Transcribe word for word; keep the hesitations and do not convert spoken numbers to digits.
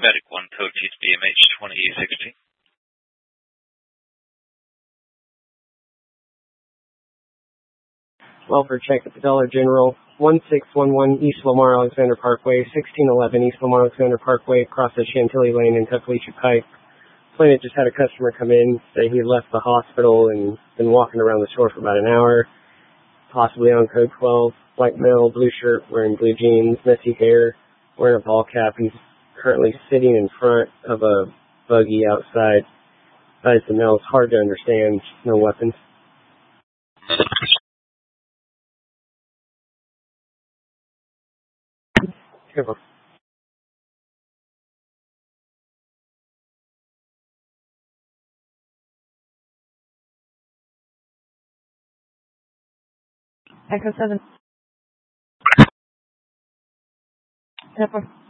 Medic one, code T B M H twenty sixteen. Welfare check at the Dollar General, one six one one East Lamar Alexander Parkway, sixteen eleven East Lamar Alexander Parkway, across the Chantilly Lane and Tuckaleachie Pike. Plaintiff just had a customer come in, say he left the hospital and been walking around the store for about an hour, possibly on code twelve, white male, blue shirt, wearing blue jeans, messy hair, wearing a ball cap. He's currently sitting in front of a buggy outside. As the mail, it's hard to understand, no weapons. Careful. Echo seven. Ten four.